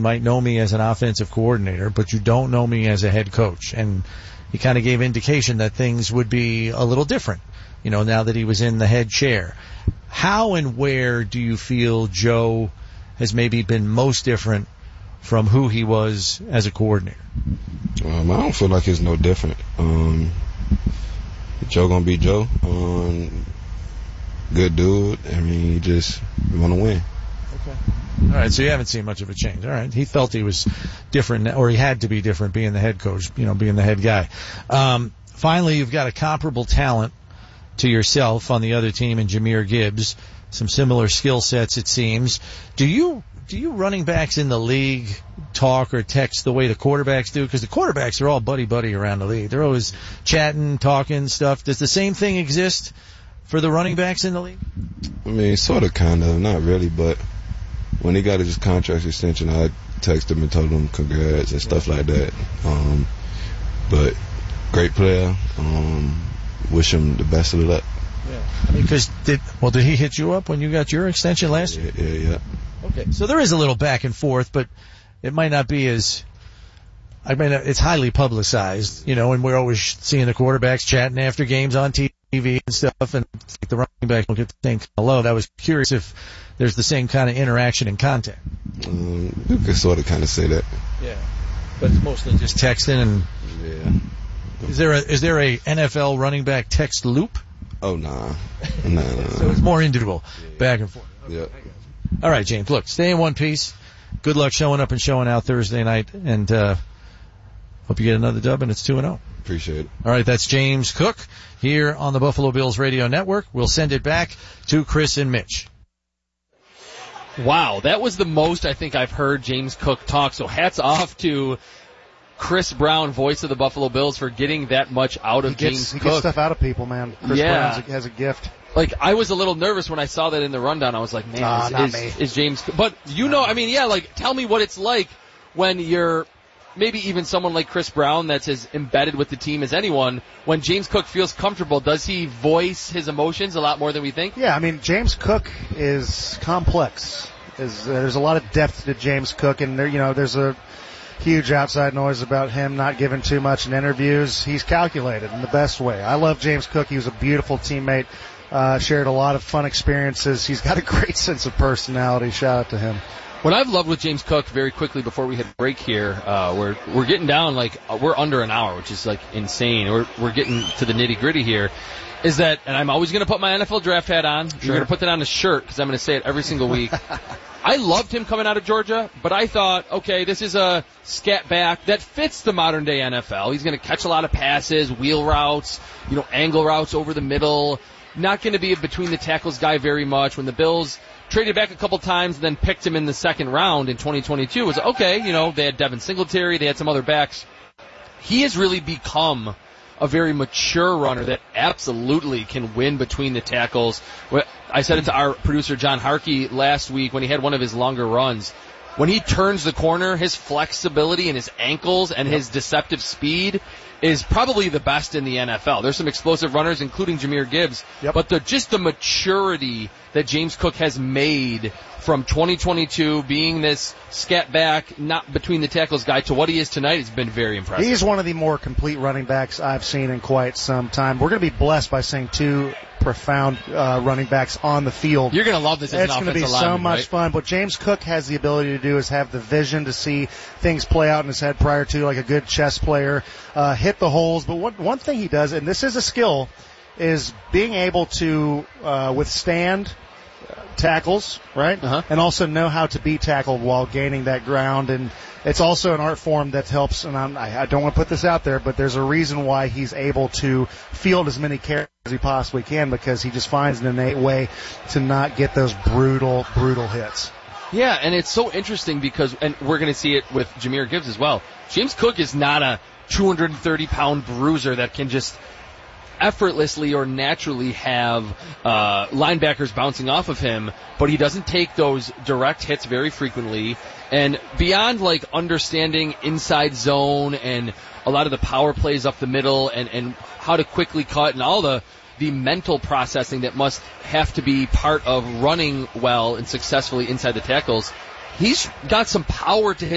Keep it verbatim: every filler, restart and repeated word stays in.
might know me as an offensive coordinator, but you don't know me as a head coach. And he kind of gave indication that things would be a little different, you know, now that he was in the head chair. How and where do you feel Joe has maybe been most different from who he was as a coordinator? Um, I don't feel like it's no different. Um, Joe gonna be Joe. Um, good dude. I mean, he just want to win. Okay. All right, so you haven't seen much of a change. All right, he felt he was different, or he had to be different being the head coach, you know, being the head guy. Um, finally, you've got a comparable talent to yourself on the other team in Jahmyr Gibbs. Some similar skill sets, it seems. Do you do you running backs in the league talk or text the way the quarterbacks do? Because the quarterbacks are all buddy-buddy around the league. They're always chatting, talking, stuff. Does the same thing exist for the running backs in the league? I mean, sort of, kind of. Not really, but when he got his contract extension, I texted him and told him congrats and stuff like that. Um, but great player. Um, wish him the best of luck. Yeah. I mean, because did well, did he hit you up when you got your extension last year? Yeah, yeah, yeah. Okay, so there is a little back and forth, but it might not be as. I mean, it's highly publicized, you know, and we're always seeing the quarterbacks chatting after games on T V and stuff, and the running back will get the same kind of love. I was curious if there's the same kind of interaction and contact. Um, you could sort of kind of say that. Yeah, but it's mostly just texting and. Yeah. Is there a is there a N F L running back text loop? Oh nah, nah, nah, nah. So it's more individual, yeah. Back and forth. Okay. Yeah. All right, James. Look, stay in one piece. Good luck showing up and showing out Thursday night, and uh, hope you get another dub. And it's two and zero. Appreciate it. All right, that's James Cook here on the Buffalo Bills Radio Network. We'll send it back to Chris and Mitch. Wow, that was the most I think I've heard James Cook talk. So hats off to Chris Brown, voice of the Buffalo Bills, for getting that much out of he gets, James he Cook. He gets stuff out of people, man. Chris yeah. Brown has a gift. Like, I was a little nervous when I saw that in the rundown. I was like, man, nah, is, not is, me. is James Cook. But, you know, I mean, yeah, like, tell me what it's like when you're maybe even someone like Chris Brown that's as embedded with the team as anyone. When James Cook feels comfortable, does he voice his emotions a lot more than we think? Yeah, I mean, James Cook is complex. Is uh, There's a lot of depth to James Cook, and there, you know, there's a huge outside noise about him not giving too much in interviews. He's calculated in the best way. I love James Cook. He was a beautiful teammate, uh, shared a lot of fun experiences. He's got a great sense of personality. Shout out to him. What I've loved with James Cook, very quickly before we hit break here, uh, we're, we're getting down, like, we're under an hour, which is, like, insane. We're, we're getting to the nitty gritty here. Is that, and I'm always going to put my N F L draft hat on. Sure. You're going to put that on a shirt because I'm going to say it every single week. I loved him coming out of Georgia, but I thought, okay, this is a scat back that fits the modern day N F L. He's going to catch a lot of passes, wheel routes, you know, angle routes over the middle. Not going to be a between the tackles guy very much. When the Bills traded back a couple times and then picked him in the second round in twenty twenty-two, it was okay. You know, they had Devin Singletary, they had some other backs. He has really become a very mature runner that absolutely can win between the tackles. I said it to our producer John Harkey last week when he had one of his longer runs. When he turns the corner, his flexibility and his ankles and his deceptive speed is probably the best in the N F L. There's some explosive runners, including Jahmyr Gibbs, yep. but the, just the maturity that James Cook has made from twenty twenty-two, being this scat back, not between the tackles guy, to what he is tonight has been very impressive. He's one of the more complete running backs I've seen in quite some time. We're going to be blessed by seeing two profound uh, running backs on the field. You're going to love this as it's an offensive lineman, It's going to be so much right? fun. What James Cook has the ability to do is have the vision to see things play out in his head prior to, like a good chess player, uh, hit the holes. But one, one thing he does, and this is a skill, is being able to uh, withstand tackles, right? Uh-huh. And also know how to be tackled while gaining that ground. And it's also an art form that helps, and I'm, I, I don't want to put this out there, but there's a reason why he's able to field as many carries as he possibly can, because he just finds an innate way to not get those brutal, brutal hits. Yeah, and it's so interesting because, and we're going to see it with Jahmyr Gibbs as well, James Cook is not a two hundred thirty pound bruiser that can just effortlessly or naturally have uh linebackers bouncing off of him, but he doesn't take those direct hits very frequently. And beyond like understanding inside zone and a lot of the power plays up the middle and and how to quickly cut and all the the mental processing that must have to be part of running well and successfully inside the tackles, he's got some power to his